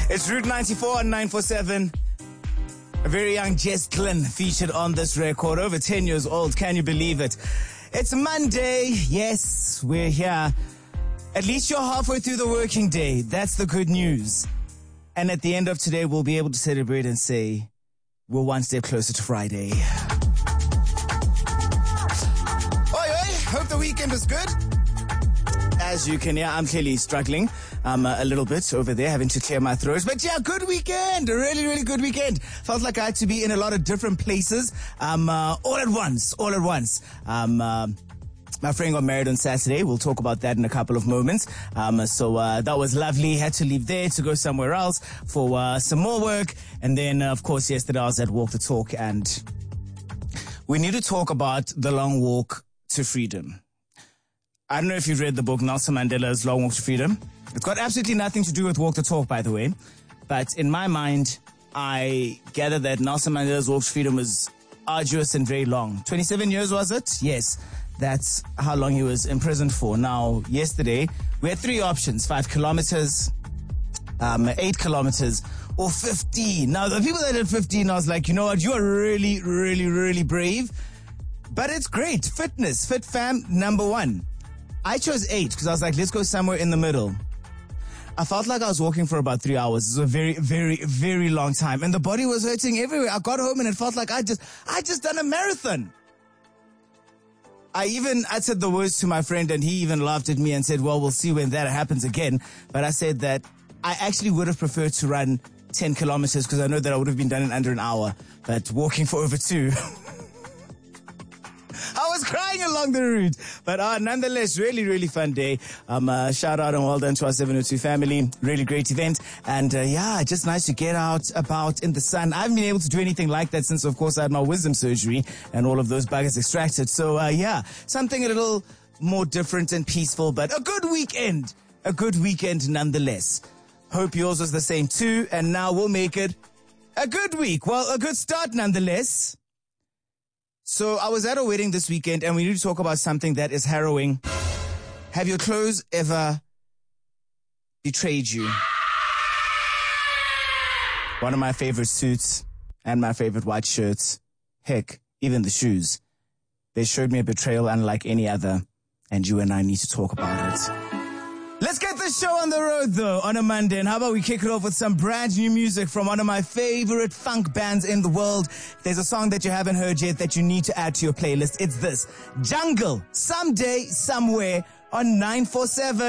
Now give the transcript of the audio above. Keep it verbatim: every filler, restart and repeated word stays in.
It's Route ninety-four on nine forty-seven. A very young Jess Glynn featured on this record, over ten years old. Can you believe it? It's Monday. Yes, we're here. At least you're halfway through the working day. That's the good news. And at the end of today, we'll be able to celebrate and say, we're one step closer to Friday. Oi, oi, hope the weekend was good. As you can hear, I'm clearly struggling um, a little bit over there, having to clear my throat. But yeah, good weekend. A really, really good weekend. Felt like I had to be in a lot of different places um, uh, all at once, all at once. Um, uh, my friend got married on Saturday. We'll talk about that in a couple of moments. Um, so uh, that was lovely. Had to leave there to go somewhere else for uh, some more work. And then, uh, of course, yesterday I was at Walk the Talk. And we need to talk about the long walk to freedom. I don't know if you've read the book, Nelson Mandela's Long Walk to Freedom. It's got absolutely nothing to do with Walk the Talk, by the way. But in my mind, I gather that Nelson Mandela's Walk to Freedom was arduous and very long. twenty-seven years, was it? Yes. That's how long he was imprisoned for. Now, yesterday, we had three options. Five kilometers, um, eight kilometers, or fifteen. Now, the people that did fifteen, I was like, you know what? You are really, really, really brave. But it's great. Fitness. Fit fam, number one. I chose eight because I was like, let's go somewhere in the middle. I felt like I was walking for about three hours. It was a very, very, very long time. And the body was hurting everywhere. I got home and it felt like I just, I just done a marathon. I even, I said the words to my friend and he even laughed at me and said, well, we'll see when that happens again. But I said that I actually would have preferred to run ten kilometers because I know that I would have been done in under an hour. But walking for over two... I was crying along the route, but uh, nonetheless, really, really fun day. Um, uh, shout out and well done to our seven oh two family. Really great event. And uh, yeah, just nice to get out about in the sun. I haven't been able to do anything like that since, of course, I had my wisdom surgery and all of those buggers extracted. So uh, yeah, something a little more different and peaceful, but a good weekend. A good weekend nonetheless. Hope yours was the same too. And now we'll make it a good week. Well, a good start nonetheless. So I was at a wedding this weekend and we need to talk about something that is harrowing. Have your clothes ever betrayed you? One of my favorite suits and my favorite white shirts. Heck, even the shoes. They showed me a betrayal unlike any other. And you and I need to talk about it. Let's get this show on the road, though, on a Monday. And how about we kick it off with some brand new music from one of my favorite funk bands in the world. There's a song that you haven't heard yet that you need to add to your playlist. It's this, Jungle, Someday, Somewhere on nine forty-seven.